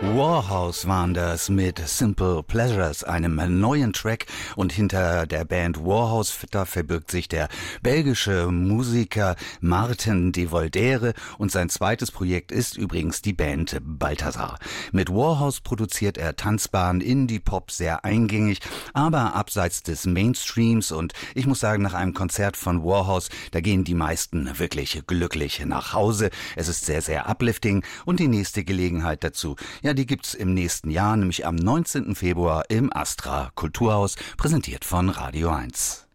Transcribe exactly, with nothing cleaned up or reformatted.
Warhouse waren das mit Simple Pleasures, einem neuen Track, und hinter der Band Warhouse, da verbirgt sich der belgische Musiker Martin de Voldere, und sein zweites Projekt ist übrigens die Band Balthasar. Mit Warhouse produziert er tanzbaren Indie-Pop, sehr eingängig, aber abseits des Mainstreams, und ich muss sagen, nach einem Konzert von Warhouse, da gehen die meisten wirklich glücklich nach Hause. Es ist sehr, sehr uplifting, und die nächste Gelegenheit dazu, ja, die gibt's im nächsten Jahr, nämlich am neunzehnten Februar im Astra Kulturhaus, präsentiert von Radio eins.